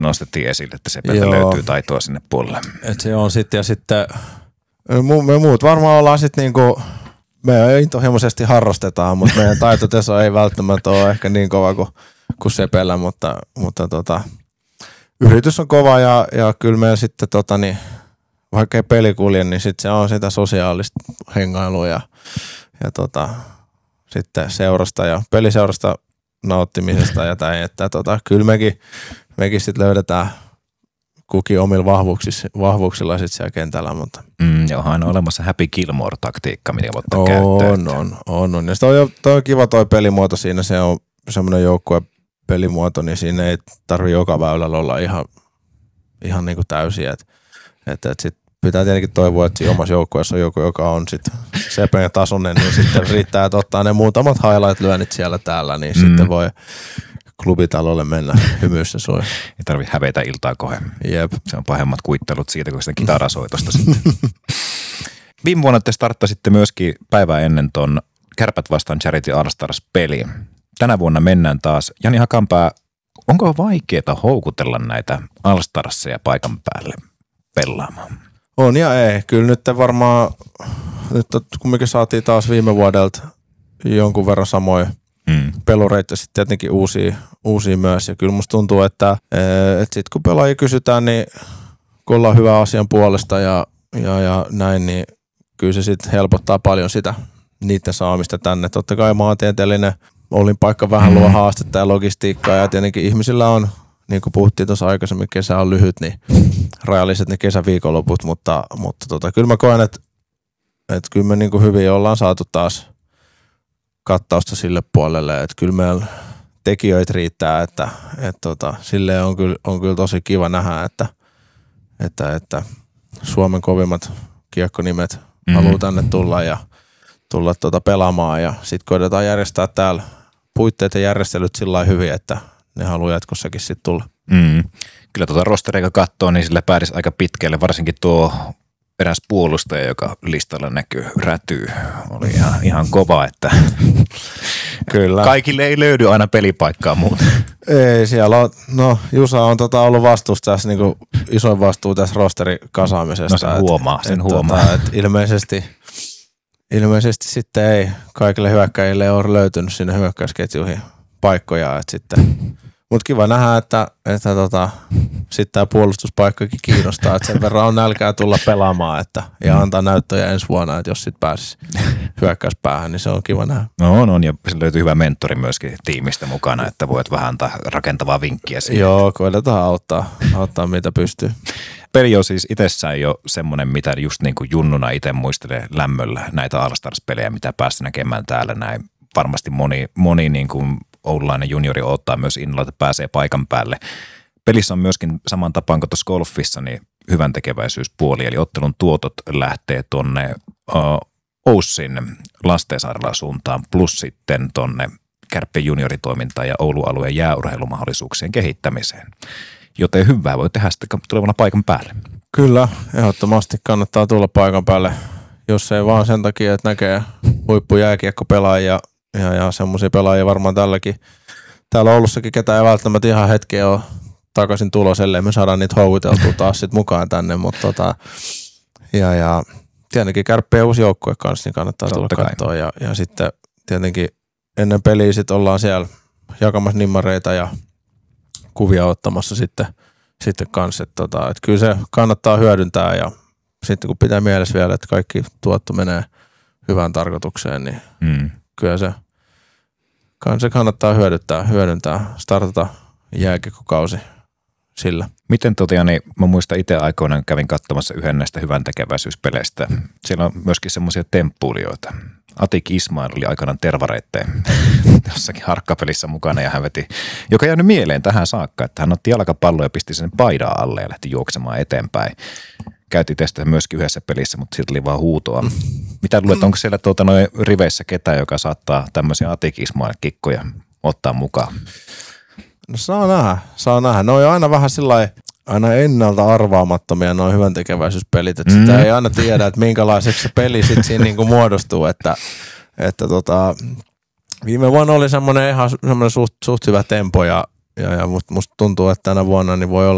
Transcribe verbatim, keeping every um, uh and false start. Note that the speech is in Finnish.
nostettiin esille, että Sepeltä löytyy taitoa sinne puolelle. Et se on sitten ja sitten me muut varmaan ollaan sitten niinku, me intohimoisesti harrastetaan, mutta meidän taitotaso ei välttämättä ole ehkä niin kova kuin, kuin Sepellä, mutta, mutta tota, yritys on kova ja, ja kyllä meillä sitten tota niin, vaikka ei peli kulje, niin sitten se on sitä sosiaalista hengailua ja, ja tota, sitten seurasta ja peliseurasta nauttimisesta ja tai, että tota, kyllä mekin, mekin sitten löydetään kukin omilla vahvuuksilla sitten siellä kentällä. Mutta. Mm, ja onhan olemassa Happy Gilmore-taktiikka, mitä voittaa on, käyttöön. On, on, on. Ja toi on, toi on kiva toi pelimuoto siinä, se on semmoinen joukkue pelimuoto, niin siinä ei tarvitse joka väylällä olla ihan, ihan niin kuin täysiä. Että et, et sitten pitää tietenkin toivoa, että siinä omassa joukkueessa on joku, joka on sitten Sepen tasoinen, niin sitten riittää, että ottaa ne muutamat highlight-lyönnit siellä täällä, niin mm. sitten voi klubitalolle mennä hymyssä soi. Ei tarvitse hävetä iltaa kohden. Jep. Se on pahemmat kuittelut siitä, kuin sitä kitarasoitosta sitten. Viime vuonna te starttasitte myöskin päivää ennen ton Kärpät vastaan Charity All-Stars-peli. Tänä vuonna mennään taas. Jani Hakanpää, onko vaikeaa houkutella näitä All-Starsia paikan päälle pelaamaan? On ja ei. Kyllä nyt varmaan, nyt kumminkin saatiin taas viime vuodelta jonkun verran samoja mm. pelureita ja sitten tietenkin uusia, uusia myös. Ja kyllä musta tuntuu, että, että sitten kun pelaajia kysytään, niin kun ollaan hyvän asian puolesta ja, ja, ja näin, niin kyllä se sitten helpottaa paljon sitä niiden saamista tänne. Totta kai maantieteellinen olinpaikka vähän luo haastetta ja logistiikkaa ja tietenkin ihmisillä on, niin kuin puhuttiin tuossa aikaisemmin, kesä on lyhyt, niin rajalliset ne kesäviikonloput, mutta, mutta tota, kyllä mä koen, että, että kyllä me niin kuin hyvin ollaan saatu taas kattausta sille puolelle, että kyllä meillä tekijöitä riittää, että, että tota, silleen on kyllä, on kyllä tosi kiva nähdä, että, että, että Suomen kovimmat kiekkonimet mm-hmm. haluaa tänne tulla ja tulla tuota pelaamaan ja sitten koitetaan järjestää täällä puitteet ja järjestelyt sillä lailla hyvin, että ne haluaa jatkossakin sitten tulla. Mm. Kyllä tuota rosteria kun katsoo, niin sillä päädisi aika pitkälle, varsinkin tuo eräs puolustaja, joka listalla näkyy, Räty, oli ihan, ihan kova, että kyllä. Kaikille ei löydy aina pelipaikkaa muuten. Ei, siellä on, no Jusa on tota ollut vastuussa tässä, niin kuin isoin vastuu tässä rosterin kasaamisesta. No sen huomaa, et, sen et, huomaa. Tota, et ilmeisesti, ilmeisesti sitten ei kaikille hyökkäjille ole löytynyt sinne hyökkäysketjuihin paikkoja, että sitten, mutta kiva nähdä, että, että tota, sitten tämä puolustuspaikkakin kiinnostaa, että sen verran on nälkää tulla pelaamaan että, ja antaa näyttöjä ensi vuonna, että jos sitten pääsisi hyökkäyspäähän, niin se on kiva nähdä. No on, on ja se löytyy hyvä mentori myöskin tiimistä mukana, että voit vähän antaa rakentavaa vinkkiä siihen. Joo, koetetaan auttaa, auttaa mitä pystyy. Peli on siis itsessään jo semmoinen, mitä just niin kuin junnuna itse muistelee lämmöllä näitä All-Stars-pelejä, mitä päästä näkemään täällä näin. Varmasti moni, moni niin kuin oululainen juniori odottaa myös innolla, että pääsee paikan päälle. Pelissä on myöskin saman tapaan kuin tuossa golfissa, niin hyvän tekeväisyyspuoli, eli ottelun tuotot lähtee tuonne uh, Oussin lastensairaalan suuntaan, plus sitten tuonne Kärppien junioritoimintaan ja Oulun alueen jääurheilumahdollisuuksien kehittämiseen. Joten hyvää voi tehdä sitten tulevana paikan päälle. Kyllä, ehdottomasti kannattaa tulla paikan päälle, jos ei vaan sen takia, että näkee huippujääkiekkopelaajia ja, ja semmoisia pelaajia varmaan tälläkin. Täällä Oulussakin ketään ei välttämättä ihan hetkeä ole takaisin tulos, ellei me saadaan niitä houkuteltua taas sit mukaan tänne, mutta tota, ja, ja tietenkin Kärppien uusi joukkue kanssa, niin kannattaa tulla katsoa ja, ja sitten tietenkin ennen peliä sit ollaan siellä jakamassa nimmareita ja kuvia ottamassa sitten, sitten kanssa, että tota, et kyllä se kannattaa hyödyntää ja sitten kun pitää mielessä vielä, että kaikki tuotto menee hyvään tarkoitukseen, niin mm. kyllä se, se kannattaa hyödyntää, hyödyntää, startata jääkiekkokausi sillä. Miten tosiaan, niin mä muistan itse aikoinaan kävin katsomassa yhden näistä hyvän tekeväisyyspeleistä. Siellä on myöskin semmoisia temppuilijoita. Atik Ismail oli aikanaan tervareitteen jossakin harkkapelissä mukana ja hän veti, joka jäänyt mieleen tähän saakka, että hän otti jalkapalloa ja pisti sen paidan alle ja lähti juoksemaan eteenpäin. Käytiin tästä myöskin yhdessä pelissä, mutta siitä oli vaan huutoa. Mitä luulet, onko siellä tuota noin riveissä ketään, joka saattaa tämmöisiä Atik Ismail-kikkoja ottaa mukaan? No saa nähdä, saa nähdä. Ne on aina vähän sillai, aina ennalta arvaamattomia nuo hyvän tekeväisyyspelit, että mm. sitä ei aina tiedä, että minkälaiseksi se peli sitten siinä niinku muodostuu, että, että tota, viime vuonna oli semmoinen ihan semmoinen suht, suht hyvä tempo ja, ja, ja musta must tuntuu, että tänä vuonna niin voi olla